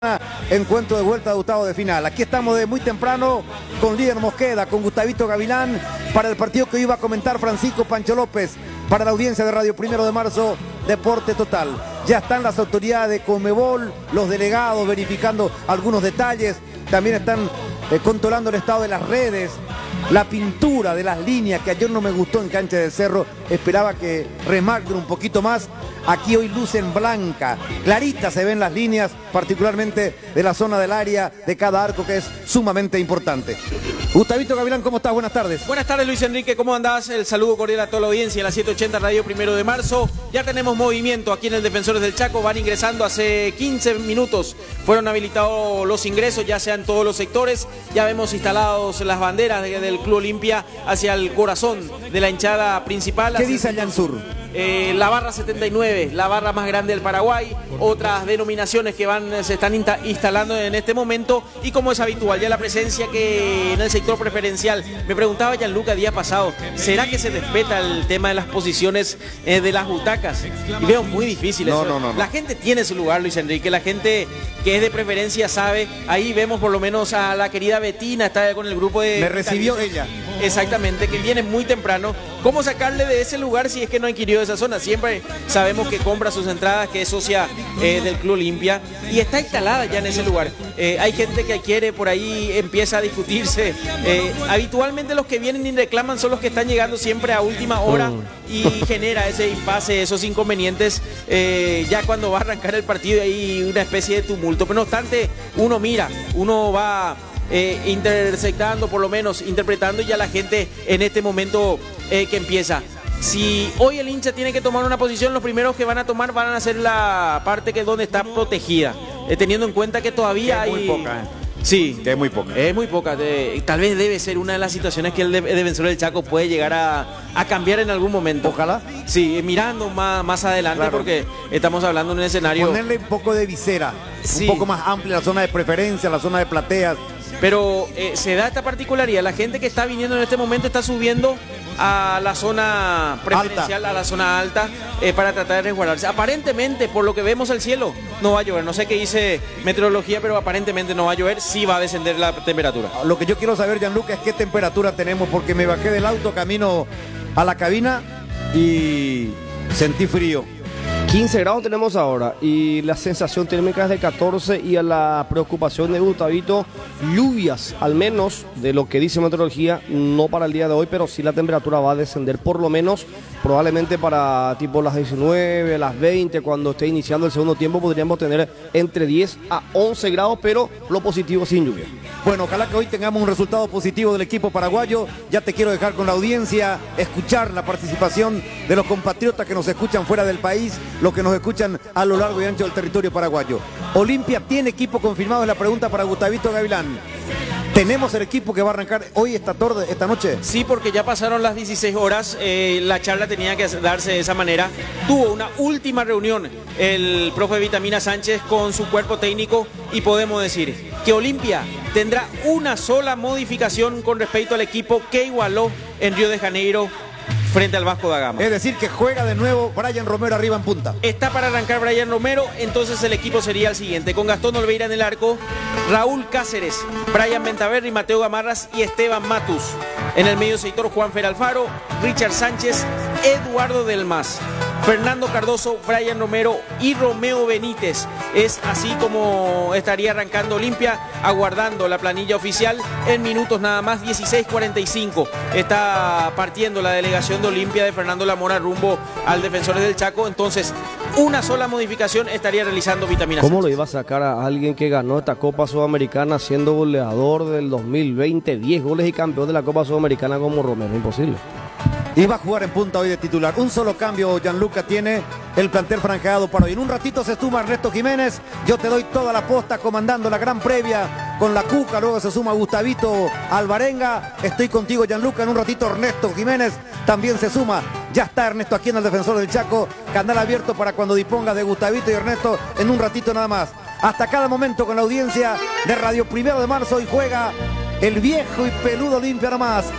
Encuentro de vuelta de octavos de final. Aquí estamos de muy temprano con Líder Mosqueda, con Gustavito Gavilán, para el partido que iba a comentar Francisco Pancho López, para la audiencia de Radio 1 de Marzo, Deporte Total. Ya están las autoridades de Conmebol, los delegados verificando algunos detalles, también están controlando el estado de las redes, la pintura de las líneas, que ayer no me gustó en Cancha del Cerro, esperaba que remarquen un poquito más. Aquí hoy luce en blanca, clarita se ven las líneas, particularmente de la zona del área de cada arco, que es sumamente importante. Gustavito Gavilán, ¿cómo estás? Buenas tardes. Buenas tardes, Luis Enrique, ¿cómo andás? El saludo cordial a toda la audiencia de la 780 Radio 1 de Marzo. Ya tenemos movimiento aquí en el Defensores del Chaco, van ingresando hace 15 minutos. Fueron habilitados los ingresos, ya sean todos los sectores. Ya vemos instalados las banderas del Club Olimpia hacia el corazón de la hinchada principal. ¿Qué dice allá en sur? La barra 79, la barra más grande del Paraguay, otras denominaciones que se están instalando en este momento, y como es habitual, ya la presencia que en el sector preferencial. Me preguntaba Gianluca día pasado, ¿será que se respeta el tema de las posiciones de las butacas? Y veo muy difícil eso. No. La gente tiene su lugar, Luis Enrique, la gente que es de preferencia sabe. Ahí vemos por lo menos a la querida Betina, está con el grupo de... Me recibió ella. Exactamente, que viene muy temprano. ¿Cómo sacarle de ese lugar si es que no adquirió esa zona? Siempre sabemos que compra sus entradas, que es socia del Club Olimpia, y está instalada ya en ese lugar. Hay gente que quiere, por ahí empieza a discutirse. Habitualmente los que vienen y reclaman son los que están llegando siempre a última hora, y genera ese impasse, esos inconvenientes, ya cuando va a arrancar el partido hay una especie de tumulto. Pero no obstante, uno mira, uno va... intersectando, por lo menos interpretando ya la gente en este momento que empieza. Si hoy el hincha tiene que tomar una posición, los primeros que van a tomar van a ser la parte que es donde está protegida, teniendo en cuenta que todavía hay... muy poca, Sí, que es muy poca. Es muy poca. Tal vez debe ser una de las situaciones que el Defensor del Chaco puede llegar a cambiar en algún momento. Ojalá. Sí, mirando más adelante, claro, porque estamos hablando de un escenario... Ponerle un poco de visera, sí, un poco más amplia la zona de preferencia, la zona de plateas. Pero se da esta particularidad, la gente que está viniendo en este momento está subiendo a la zona preferencial, a la zona alta, para tratar de resguardarse. Aparentemente, por lo que vemos al cielo, no va a llover. No sé qué dice meteorología, pero aparentemente no va a llover, sí va a descender la temperatura. Lo que yo quiero saber, Gianluca, es qué temperatura tenemos, porque me bajé del auto camino a la cabina y sentí frío. 15 grados tenemos ahora y la sensación térmica es de 14, y a la preocupación de Gustavito, lluvias, al menos de lo que dice meteorología, no para el día de hoy, pero sí la temperatura va a descender, por lo menos probablemente para tipo las 19, las 20, cuando esté iniciando el segundo tiempo podríamos tener entre 10 a 11 grados, pero lo positivo sin lluvia. Bueno, ojalá que hoy tengamos un resultado positivo del equipo paraguayo. Ya te quiero dejar con la audiencia, escuchar la participación de los compatriotas que nos escuchan fuera del país, los que nos escuchan a lo largo y ancho del territorio paraguayo. Olimpia tiene equipo confirmado, es la pregunta para Gustavito Gavilán. ¿Tenemos el equipo que va a arrancar hoy, esta noche? Sí, porque ya pasaron las 16 horas, la charla tenía que darse de esa manera. Tuvo una última reunión el profe Vitamina Sánchez con su cuerpo técnico, y podemos decir que Olimpia tendrá una sola modificación con respecto al equipo que igualó en Río de Janeiro frente al Vasco da Gama. Es decir, que juega de nuevo Brian Romero arriba en punta. Está para arrancar Brian Romero, entonces el equipo sería el siguiente: con Gastón Olveira en el arco, Raúl Cáceres, Brian Ventaverri, Mateo Gamarras y Esteban Matus. En el medio sector, Juanfer Alfaro, Richard Sánchez, Eduardo Delmas, Fernando Cardoso, Brian Romero y Romeo Benítez. Es así como estaría arrancando Olimpia, aguardando la planilla oficial. En minutos nada más, 16:45, está partiendo la delegación de Olimpia de Fernando Lamora rumbo al Defensores del Chaco. Entonces, una sola modificación estaría realizando Vitamina. ¿Cómo lo iba a sacar a alguien que ganó esta Copa Sudamericana siendo goleador del 2020, 10 goles y campeón de la Copa Sudamericana como Romero? Imposible. Y va a jugar en punta hoy de titular. Un solo cambio, Gianluca, tiene el plantel franqueado para hoy. En un ratito se suma Ernesto Jiménez. Yo te doy toda la posta comandando la gran previa con la Cuca. Luego se suma Gustavito Alvarenga. Estoy contigo, Gianluca. En un ratito Ernesto Jiménez también se suma. Ya está Ernesto aquí en el Defensor del Chaco. Canal abierto para cuando dispongas de Gustavito y Ernesto en un ratito nada más. Hasta cada momento con la audiencia de Radio 1 de Marzo. Y juega el viejo y peludo Olimpia nomás.